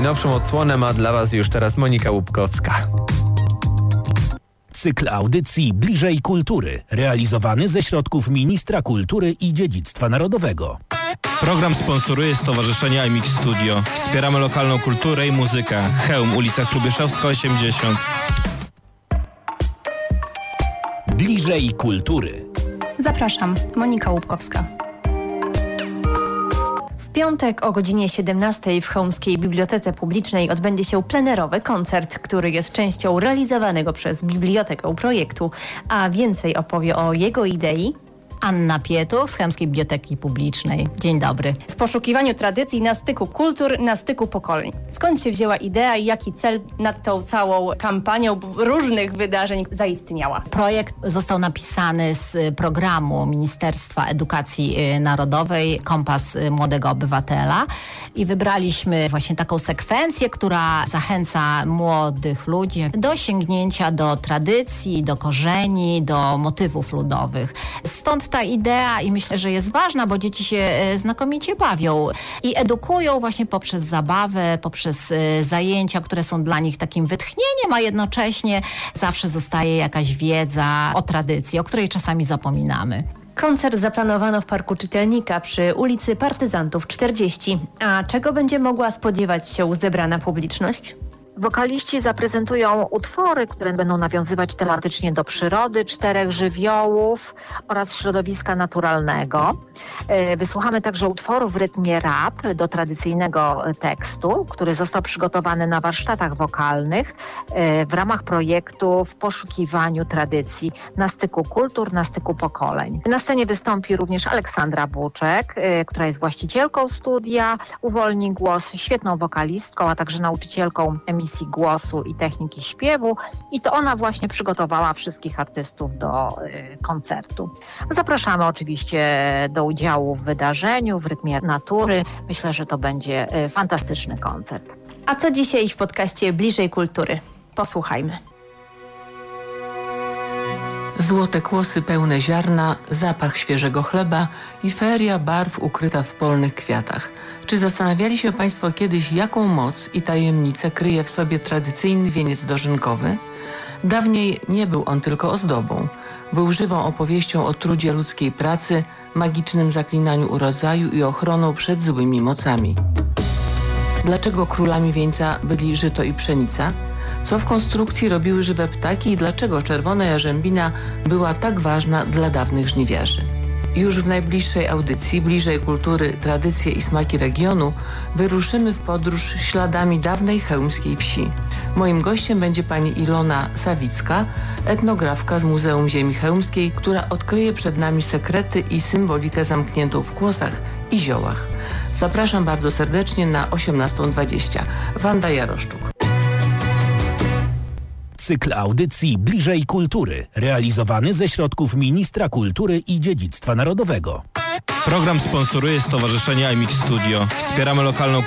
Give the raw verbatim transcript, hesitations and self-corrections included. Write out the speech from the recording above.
Najnowszą odsłonę ma dla Was już teraz Monika Łupkowska. Cykl audycji Bliżej Kultury, realizowany ze środków Ministra Kultury i Dziedzictwa Narodowego. Program sponsoruje Stowarzyszenie iMix Studio. Wspieramy lokalną kulturę i muzykę. Chełm, ulica Hrubieszowska osiemdziesiąt. Bliżej Kultury. Zapraszam, Monika Łupkowska. W piątek o godzinie siedemnastej w Chełmskiej Bibliotece Publicznej odbędzie się plenerowy koncert, który jest częścią realizowanego przez bibliotekę projektu, a więcej opowie o jego idei Anna Pietuch z Chełmskiej Biblioteki Publicznej. Dzień dobry. W poszukiwaniu tradycji na styku kultur, na styku pokoleń. Skąd się wzięła idea i jaki cel nad tą całą kampanią różnych wydarzeń zaistniała? Projekt został napisany z programu Ministerstwa Edukacji Narodowej Kompas Młodego Obywatela i wybraliśmy właśnie taką sekwencję, która zachęca młodych ludzi do sięgnięcia do tradycji, do korzeni, do motywów ludowych. Stąd ta idea i myślę, że jest ważna, bo dzieci się znakomicie bawią i edukują właśnie poprzez zabawę, poprzez zajęcia, które są dla nich takim wytchnieniem, a jednocześnie zawsze zostaje jakaś wiedza o tradycji, o której czasami zapominamy. Koncert zaplanowano w Parku Czytelnika przy ulicy Partyzantów czterdzieści. A czego będzie mogła spodziewać się zebrana publiczność? Wokaliści zaprezentują utwory, które będą nawiązywać tematycznie do przyrody, czterech żywiołów oraz środowiska naturalnego. Wysłuchamy także utworu w rytmie rap do tradycyjnego tekstu, który został przygotowany na warsztatach wokalnych w ramach projektu W poszukiwaniu tradycji na styku kultur, na styku pokoleń. Na scenie wystąpi również Aleksandra Buczek, która jest właścicielką studia, uwolni głos, świetną wokalistką, a także nauczycielką emisji głosu i techniki śpiewu i to ona właśnie przygotowała wszystkich artystów do y, koncertu. Zapraszamy oczywiście do udziału w wydarzeniu, w rytmie natury. Myślę, że to będzie y, fantastyczny koncert. A co dzisiaj w podcaście Bliżej Kultury? Posłuchajmy. Złote kłosy pełne ziarna, zapach świeżego chleba i feria barw ukryta w polnych kwiatach. Czy zastanawiali się Państwo kiedyś, jaką moc i tajemnicę kryje w sobie tradycyjny wieniec dożynkowy? Dawniej nie był on tylko ozdobą. Był żywą opowieścią o trudzie ludzkiej pracy, magicznym zaklinaniu urodzaju i ochroną przed złymi mocami. Dlaczego królami wieńca byli żyto i pszenica? Co w konstrukcji robiły żywe ptaki i dlaczego czerwona jarzębina była tak ważna dla dawnych żniwiarzy? Już w najbliższej audycji Bliżej Kultury, tradycje i smaki regionu wyruszymy w podróż śladami dawnej chełmskiej wsi. Moim gościem będzie pani Ilona Sawicka, etnografka z Muzeum Ziemi Chełmskiej, która odkryje przed nami sekrety i symbolikę zamkniętą w kłosach i ziołach. Zapraszam bardzo serdecznie na osiemnastą dwadzieścia. Wanda Jaroszczuk. Cykl audycji Bliżej Kultury, realizowany ze środków Ministra Kultury i Dziedzictwa Narodowego. Program sponsoruje Stowarzyszenie iMix Studio. Wspieramy lokalną